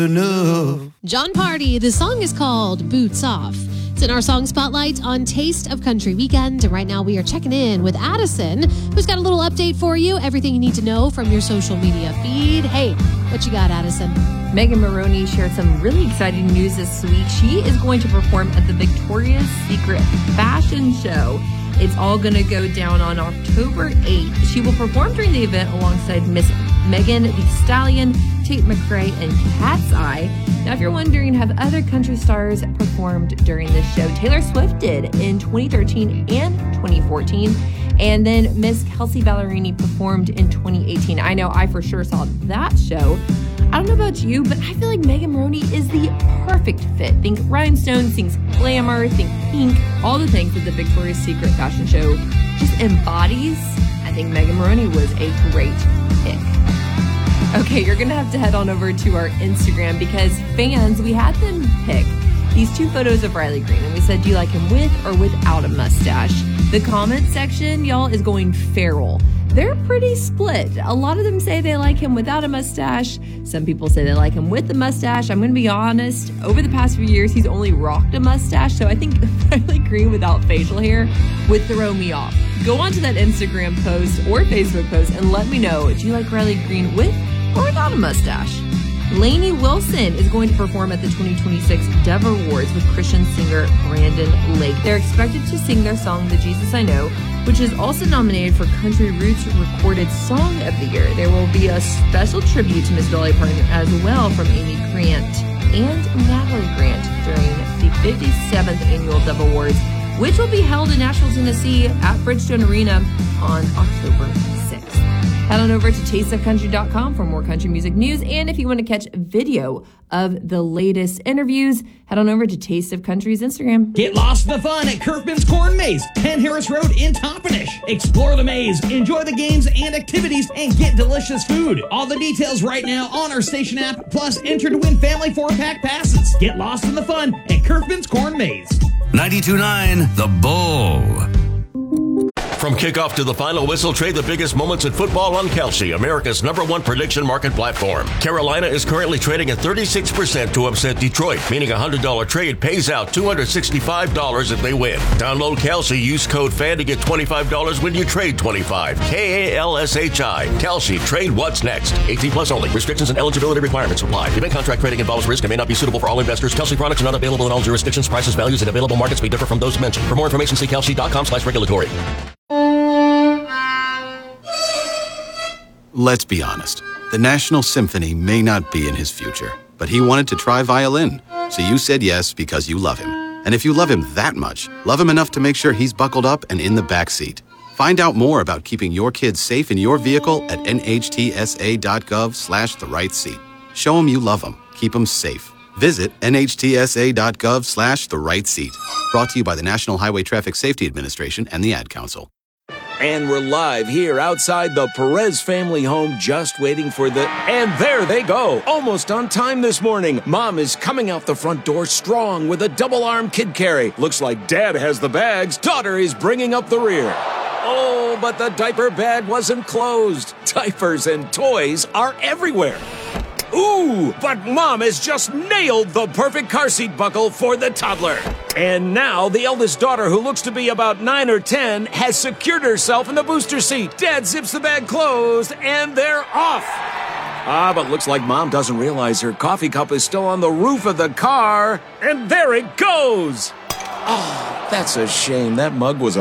John Party, the song is called Boots Off. It's in our song spotlight on Taste of Country Weekend. And right now we are checking in with Addison, who's got a little update for you. Everything you need to know from your social media feed. Hey, what you got, Addison? Megan Maroney shared some really exciting news this week. She is going to perform at the Victoria's Secret Fashion Show. It's all going to go down on October 8th. She will perform during the event alongside Miss Megan Thee Stallion, Tate McRae, and Cat's Eye. Now, if you're wondering, have other country stars performed during this show? Taylor Swift did in 2013 and 2014. And then Miss Kelsey Ballerini performed in 2018. I know I for sure saw that show. I don't know about you, but I feel like Megan Maroney is the perfect fit. Think Rhinestones, think glamour, think pink, all the things that the Victoria's Secret fashion show just embodies. I think Megan Maroney was a great pick. Okay, you're going to have to head on over to our Instagram because fans, we had them pick these two photos of Riley Green. And we said, do you like him with or without a mustache? The comment section, y'all, is going feral. They're pretty split. A lot of them say they like him without a mustache. Some people say they like him with the mustache. I'm going to be honest. Over the past few years, he's only rocked a mustache. So I think Riley Green without facial hair would throw me off. Go onto that Instagram post or Facebook post and let me know. Do you like Riley Green with or without a mustache? Lainey Wilson is going to perform at the 2026 Dove Awards with Christian singer Brandon Lake. They're expected to sing their song, The Jesus I Know, which is also nominated for Country Roots Recorded Song of the Year. There will be a special tribute to Miss Dolly Parton as well from Amy Grant and Natalie Grant during the 57th Annual Dove Awards, which will be held in Nashville, Tennessee at Bridgestone Arena on October 6th. Head on over to tasteofcountry.com for more country music news. And if you want to catch video of the latest interviews, head on over to Taste of Country's Instagram. Get lost in the fun at Curfman's Corn Maze, Penn Harris Road in Toppenish. Explore the maze, enjoy the games and activities, and get delicious food. All the details right now on our station app, plus enter to win family 4-pack passes. Get lost in the fun at Curfman's Corn Maze. 92.9 The Bull. From kickoff to the final whistle, trade the biggest moments in football on Kalshi, America's #1 prediction market platform. Carolina is currently trading at 36% to upset Detroit, meaning a $100 trade pays out $265 if they win. Download Kalshi, use code FAN to get $25 when you trade $25. KALSHI. Kalshi, trade what's next. 18 plus only. Restrictions and eligibility requirements apply. Event contract trading involves risk and may not be suitable for all investors. Kalshi products are not available in all jurisdictions. Prices, values, and available markets may differ from those mentioned. For more information, see kalshi.com/regulatory. Let's be honest. The National Symphony may not be in his future, but he wanted to try violin. So you said yes because you love him. And if you love him that much, love him enough to make sure he's buckled up and in the back seat. Find out more about keeping your kids safe in your vehicle at nhtsa.gov/the-right-seat. Show him you love him. Keep him safe. Visit nhtsa.gov/the-right-seat. Brought to you by the National Highway Traffic Safety Administration and the Ad Council. And we're live here outside the Perez family home, just waiting for the... And there they go, almost on time this morning. Mom is coming out the front door strong with a double-arm kid carry. Looks like Dad has the bags. Daughter is bringing up the rear. Oh, but the diaper bag wasn't closed. Diapers and toys are everywhere. Ooh, but Mom has just nailed the perfect car seat buckle for the toddler. And now the eldest daughter, who looks to be about 9 or 10, has secured herself in the booster seat. Dad zips the bag closed, and they're off. But looks like Mom doesn't realize her coffee cup is still on the roof of the car. And there it goes. Oh, that's a shame. That mug was a